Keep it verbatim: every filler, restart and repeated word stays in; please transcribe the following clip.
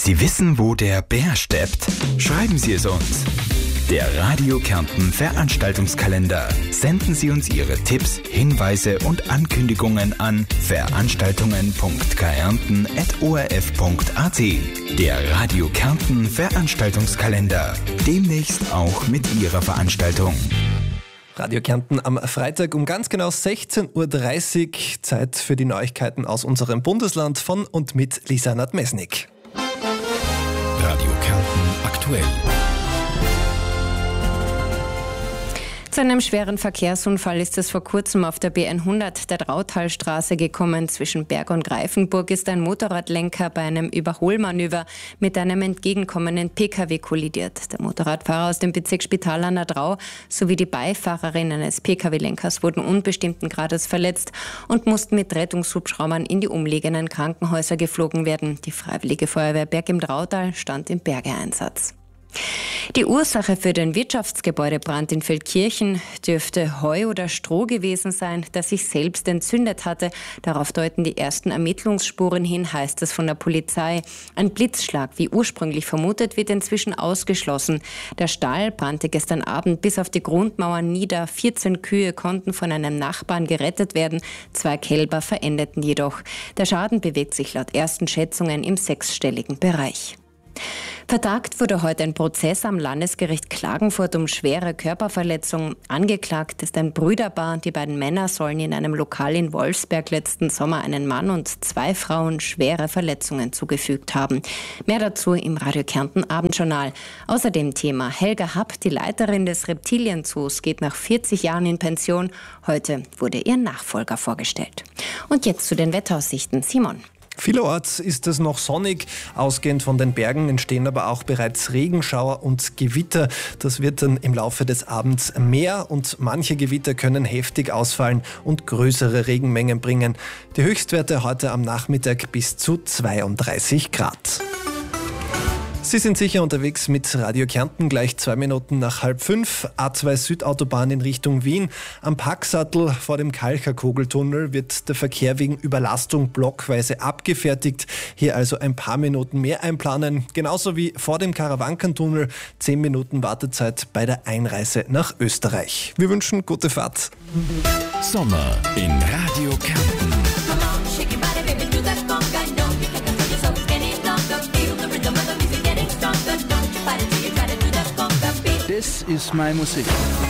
Sie wissen, wo der Bär steppt? Schreiben Sie es uns. Der Radio Kärnten Veranstaltungskalender. Senden Sie uns Ihre Tipps, Hinweise und Ankündigungen an veranstaltungen punkt kärnten at o r f punkt a t. Der Radio Kärnten Veranstaltungskalender. Demnächst auch mit Ihrer Veranstaltung. Radio Kärnten am Freitag um ganz genau sechzehn Uhr dreißig. Zeit für die Neuigkeiten aus unserem Bundesland von und mit Lisa Nadmesnik. Radio Kärnten aktuell. Zu einem schweren Verkehrsunfall ist es vor kurzem auf der B hundert der Drautalstraße gekommen. Zwischen Berg und Greifenburg ist ein Motorradlenker bei einem Überholmanöver mit einem entgegenkommenden Pkw kollidiert. Der Motorradfahrer aus dem Bezirk Spital an der Drau sowie die Beifahrerin eines Pkw-Lenkers wurden unbestimmten Grades verletzt und mussten mit Rettungshubschraubern in die umliegenden Krankenhäuser geflogen werden. Die Freiwillige Feuerwehr Berg im Drautal stand im Bergeeinsatz. Die Ursache für den Wirtschaftsgebäudebrand in Feldkirchen dürfte Heu oder Stroh gewesen sein, das sich selbst entzündet hatte. Darauf deuten die ersten Ermittlungsspuren hin, heißt es von der Polizei. Ein Blitzschlag, wie ursprünglich vermutet, wird inzwischen ausgeschlossen. Der Stall brannte gestern Abend bis auf die Grundmauern nieder. vierzehn Kühe konnten von einem Nachbarn gerettet werden. Zwei Kälber verendeten jedoch. Der Schaden bewegt sich laut ersten Schätzungen im sechsstelligen Bereich. Vertagt wurde heute ein Prozess am Landesgericht Klagenfurt um schwere Körperverletzung. Angeklagt ist ein Brüderpaar. Die beiden Männer sollen in einem Lokal in Wolfsberg letzten Sommer einen Mann und zwei Frauen schwere Verletzungen zugefügt haben. Mehr dazu im Radio Kärnten Abendjournal. Außerdem Thema: Helga Happ, die Leiterin des Reptilienzoos, geht nach vierzig Jahren in Pension. Heute wurde ihr Nachfolger vorgestellt. Und jetzt zu den Wetteraussichten. Simon. Vielerorts ist es noch sonnig. Ausgehend von den Bergen entstehen aber auch bereits Regenschauer und Gewitter. Das wird dann im Laufe des Abends mehr und manche Gewitter können heftig ausfallen und größere Regenmengen bringen. Die Höchstwerte heute am Nachmittag bis zu zweiunddreißig Grad. Sie sind sicher unterwegs mit Radio Kärnten, gleich zwei Minuten nach halb fünf. A zwei Südautobahn in Richtung Wien. Am Packsattel vor dem Kalcher-Kogeltunnel wird der Verkehr wegen Überlastung blockweise abgefertigt. Hier also ein paar Minuten mehr einplanen. Genauso wie vor dem Karawankentunnel. Zehn Minuten Wartezeit bei der Einreise nach Österreich. Wir wünschen gute Fahrt. Sommer in Radio Kärnten. Das ist meine Musik.